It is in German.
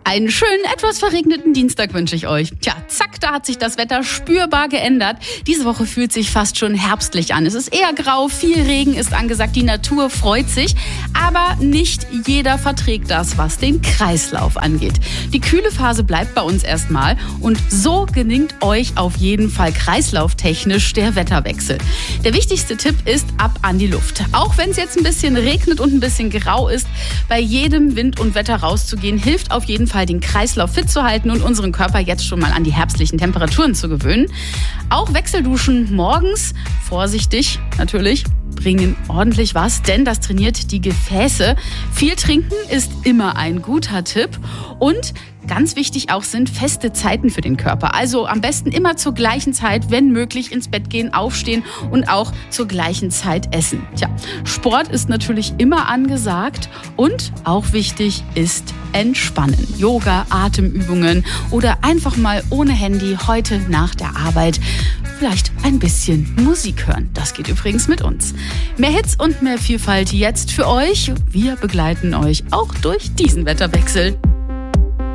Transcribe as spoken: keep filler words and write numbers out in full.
Einen schönen, etwas verregneten Dienstag wünsche ich euch. Tja, zack, da hat sich das Wetter spürbar geändert. Diese Woche fühlt sich fast schon herbstlich an. Es ist eher grau, viel Regen ist angesagt, die Natur freut sich. Aber nicht jeder verträgt das, was den Kreislauf angeht. Die kühle Phase bleibt bei uns erstmal und so gelingt euch auf jeden Fall kreislauftechnisch der Wetterwechsel. Der wichtigste Tipp ist ab an die Luft. Auch wenn es jetzt ein bisschen regnet und ein bisschen grau ist, bei jedem Wind und Wetter rauszugehen, hilft auf jeden Fall, den Kreislauf fit zu halten und unseren Körper jetzt schon mal an die herbstlichen Temperaturen zu gewöhnen. Auch Wechselduschen morgens, vorsichtig natürlich, bringen ordentlich was, denn das trainiert die Gefäße. Viel trinken ist immer ein guter Tipp und ganz wichtig auch sind feste Zeiten für den Körper. Also am besten immer zur gleichen Zeit, wenn möglich, ins Bett gehen, aufstehen und auch zur gleichen Zeit essen. Tja, Sport ist natürlich immer angesagt und auch wichtig ist Entspannen. Yoga, Atemübungen oder einfach mal ohne Handy heute nach der Arbeit vielleicht ein bisschen Musik hören. Das geht übrigens mit uns. Mehr Hits und mehr Vielfalt jetzt für euch. Wir begleiten euch auch durch diesen Wetterwechsel.